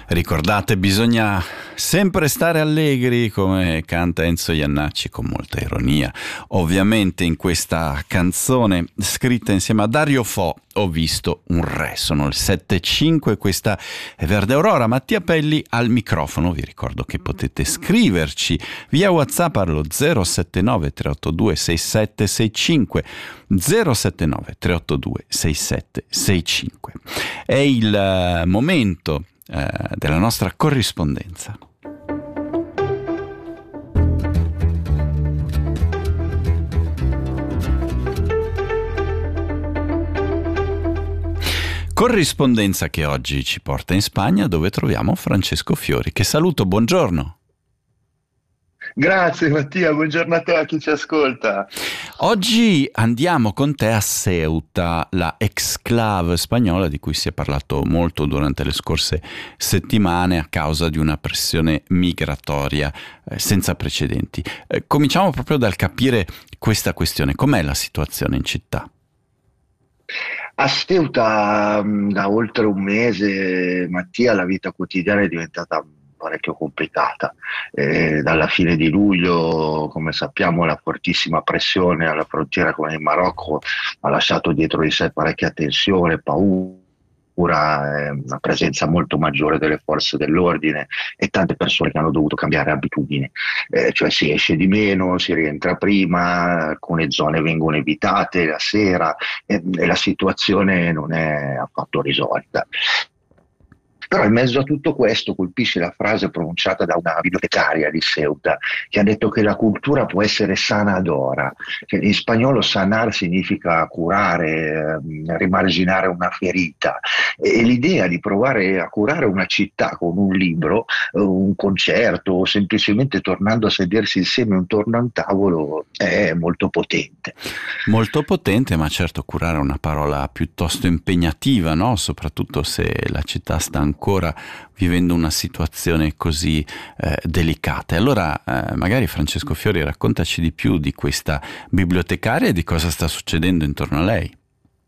Ricordate, bisogna sempre stare allegri, come canta Enzo Jannacci con molta ironia. Ovviamente in questa canzone scritta insieme a Dario Fo ho visto un re. Sono il 7.5, questa è Verde Aurora. Mattia Pelli al microfono. Vi ricordo che potete scriverci via WhatsApp allo 079 382 6765 079 382 6765. È il momento della nostra corrispondenza. Corrispondenza che oggi ci porta in Spagna, dove troviamo Francesco Fiori, che saluto, buongiorno. Grazie Mattia, buongiorno a te, a chi ci ascolta. Oggi andiamo con te a Ceuta, la exclave spagnola di cui si è parlato molto durante le scorse settimane a causa di una pressione migratoria senza precedenti. Cominciamo proprio dal capire questa questione. Com'è la situazione in città? A Ceuta da oltre un mese, Mattia, la vita quotidiana è diventata parecchio complicata. Dalla fine di luglio, come sappiamo, la fortissima pressione alla frontiera con il Marocco ha lasciato dietro di sé parecchia tensione, paura, una presenza molto maggiore delle forze dell'ordine e tante persone che hanno dovuto cambiare abitudini, cioè si esce di meno, si rientra prima, alcune zone vengono evitate la sera e la situazione non è affatto risolta. Però in mezzo a tutto questo colpisce la frase pronunciata da una bibliotecaria di Ceuta che ha detto che la cultura può essere sanadora. Cioè, in spagnolo sanar significa curare, rimarginare una ferita, e l'idea di provare a curare una città con un libro, un concerto o semplicemente tornando a sedersi insieme intorno a un tavolo è molto potente. Molto potente, ma certo curare è una parola piuttosto impegnativa, no? Soprattutto se la città sta ancora vivendo una situazione così delicata. E allora magari Francesco Fiori, raccontaci di più di questa bibliotecaria e di cosa sta succedendo intorno a lei.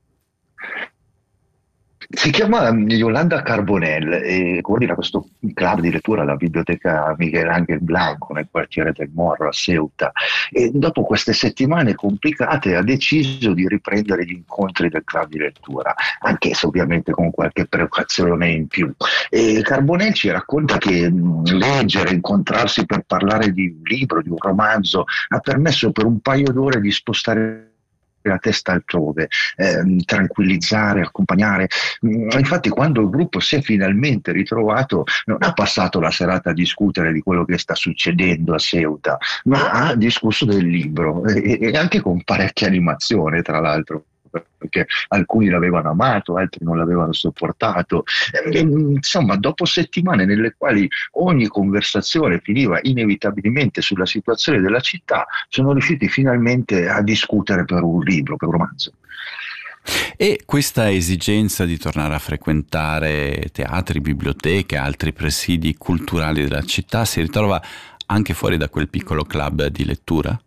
Si chiama Yolanda Carbonell e coordina questo club di lettura alla biblioteca Miguel Ángel Blanco nel quartiere del Morro a Ceuta, e dopo queste settimane complicate ha deciso di riprendere gli incontri del club di lettura, anche se ovviamente con qualche precauzione in più. E Carbonell ci racconta che leggere, incontrarsi per parlare di un libro, di un romanzo, ha permesso per un paio d'ore di spostare la testa altrove, tranquillizzare, accompagnare. Infatti quando il gruppo si è finalmente ritrovato non ha passato la serata a discutere di quello che sta succedendo a Ceuta, ma ha discusso del libro e anche con parecchia animazione, tra l'altro, perché alcuni l'avevano amato, altri non l'avevano sopportato. Insomma, dopo settimane nelle quali ogni conversazione finiva inevitabilmente sulla situazione della città, sono riusciti finalmente a discutere per un libro, per un romanzo. E questa esigenza di tornare a frequentare teatri, biblioteche, altri presidi culturali della città si ritrova anche fuori da quel piccolo club di lettura?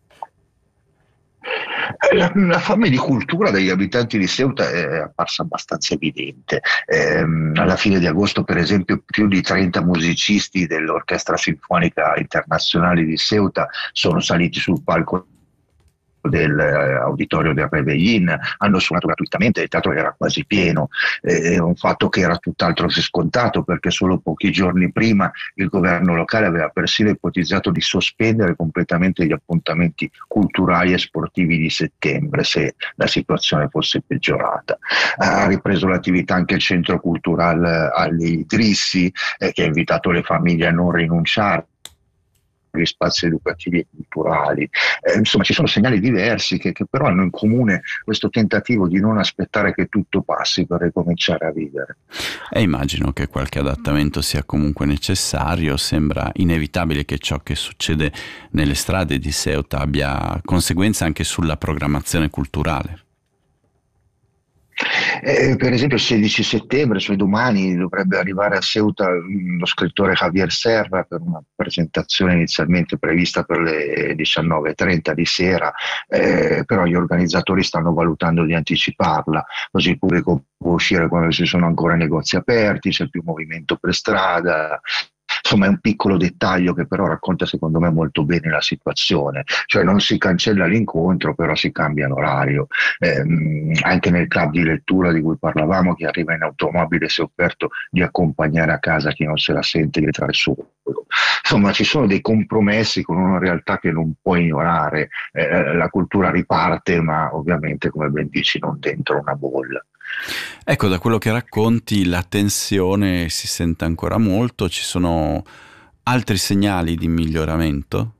La fame di cultura degli abitanti di Ceuta è apparsa abbastanza evidente. Alla fine di agosto, per esempio, più di 30 musicisti dell'Orchestra Sinfonica Internazionale di Ceuta sono saliti sul palco dell'auditorio del Rebellin, hanno suonato gratuitamente, il teatro era quasi pieno, un fatto che era tutt'altro che scontato, perché solo pochi giorni prima il governo locale aveva persino ipotizzato di sospendere completamente gli appuntamenti culturali e sportivi di settembre se la situazione fosse peggiorata. Ha ripreso l'attività anche il centro culturale agli Idrissi, che ha invitato le famiglie a non rinunciare gli spazi educativi e culturali. Insomma, ci sono segnali diversi che però hanno in comune questo tentativo di non aspettare che tutto passi per ricominciare a vivere. E immagino che qualche adattamento sia comunque necessario. Sembra inevitabile che ciò che succede nelle strade di Ceuta abbia conseguenze anche sulla programmazione culturale. Per esempio il 16 settembre, cioè domani, dovrebbe arrivare a Ceuta lo scrittore Javier Serra per una presentazione inizialmente prevista per le 19:30 di sera, però gli organizzatori stanno valutando di anticiparla, così il pubblico può uscire quando ci sono ancora negozi aperti, c'è più movimento per strada. Insomma, è un piccolo dettaglio che però racconta secondo me molto bene la situazione, cioè non si cancella l'incontro, però si cambia l'orario. Anche nel club di lettura di cui parlavamo, chi arriva in automobile si è offerto di accompagnare a casa chi non se la sente di entrare solo. Insomma, ci sono dei compromessi con una realtà che non puoi ignorare. La cultura riparte, ma ovviamente, come ben dici, non dentro una bolla. Ecco, da quello che racconti la tensione si sente ancora molto, ci sono altri segnali di miglioramento?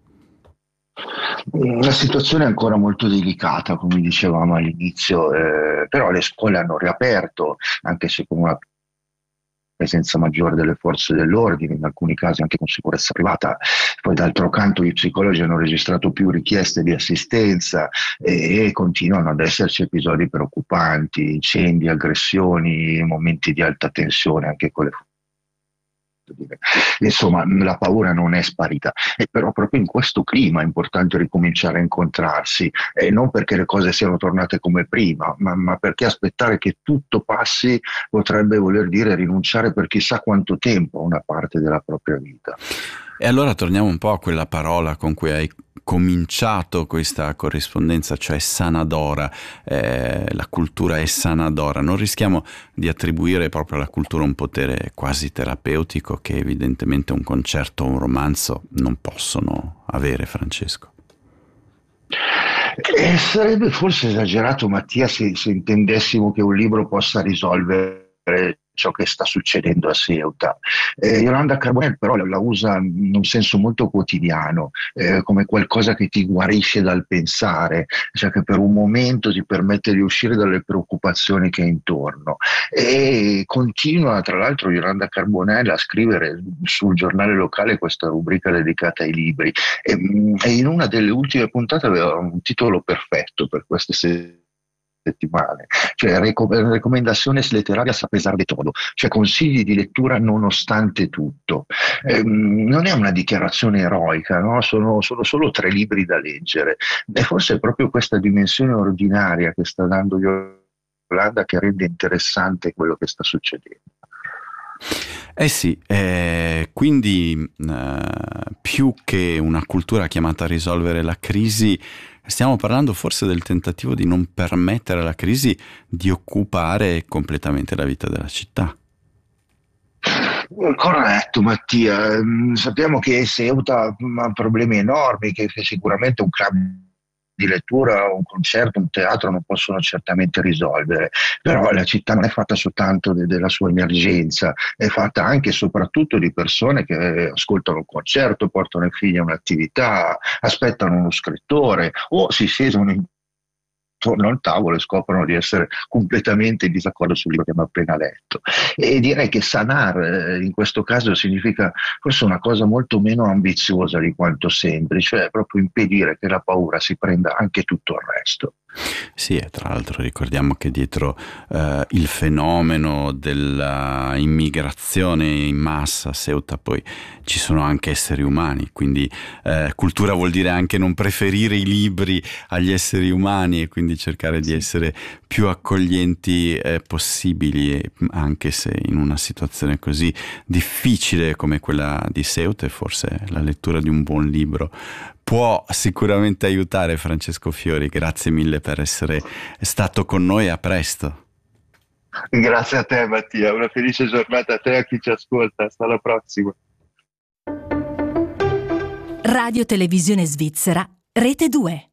La situazione è ancora molto delicata, come dicevamo all'inizio, però le scuole hanno riaperto, anche se con una presenza maggiore delle forze dell'ordine, in alcuni casi anche con sicurezza privata. Poi d'altro canto i psicologi hanno registrato più richieste di assistenza e continuano ad esserci episodi preoccupanti, incendi, aggressioni, momenti di alta tensione anche con le insomma, la paura non è sparita, e però proprio in questo clima è importante ricominciare a incontrarsi, non perché le cose siano tornate come prima, ma perché aspettare che tutto passi potrebbe voler dire rinunciare per chissà quanto tempo a una parte della propria vita. E allora torniamo un po' a quella parola con cui hai cominciato questa corrispondenza, cioè sanadora. La cultura è sanadora. Non rischiamo di attribuire proprio alla cultura un potere quasi terapeutico che evidentemente un concerto o un romanzo non possono avere, Francesco? Sarebbe forse esagerato, Mattia, se intendessimo che un libro possa risolvere ciò che sta succedendo a Ceuta. Yolanda Carbonell però la usa in un senso molto quotidiano, come qualcosa che ti guarisce dal pensare, cioè che per un momento ti permette di uscire dalle preoccupazioni che hai intorno. E continua, tra l'altro, Yolanda Carbonell a scrivere sul giornale locale questa rubrica dedicata ai libri. E in una delle ultime puntate aveva un titolo perfetto per queste settimane, cioè recomendaciones literarias a pesar de todo, cioè consigli di lettura nonostante tutto. Non è una dichiarazione eroica, no? Sono solo 3 libri da leggere, e forse è proprio questa dimensione ordinaria che sta dando Yolanda che rende interessante quello che sta succedendo. Eh sì, quindi più che una cultura chiamata a risolvere la crisi, stiamo parlando forse del tentativo di non permettere alla crisi di occupare completamente la vita della città. Corretto, Mattia. Sappiamo che Ceuta ha problemi enormi, che sicuramente un club di lettura, un concerto, un teatro non possono certamente risolvere, però la città non è fatta soltanto della sua emergenza, è fatta anche e soprattutto di persone che ascoltano un concerto, portano i figli a un'attività, aspettano uno scrittore o si siedono intorno al tavolo e scoprono di essere completamente in disaccordo sul libro che hanno appena letto. E direi che sanar in questo caso significa forse una cosa molto meno ambiziosa di quanto sembri, cioè proprio impedire che la paura si prenda anche tutto il resto. Sì, e tra l'altro ricordiamo che dietro il fenomeno della immigrazione in massa a Ceuta poi ci sono anche esseri umani, quindi cultura vuol dire anche non preferire i libri agli esseri umani e quindi cercare di essere più accoglienti possibili, anche se in una situazione così difficile come quella di Ceuta, e forse la lettura di un buon libro può sicuramente aiutare. Francesco Fiori, grazie mille per essere stato con noi, a presto. Grazie a te, Mattia, una felice giornata a te e a chi ci ascolta, hasta alla prossima. Radio Televisione Svizzera, Rete 2.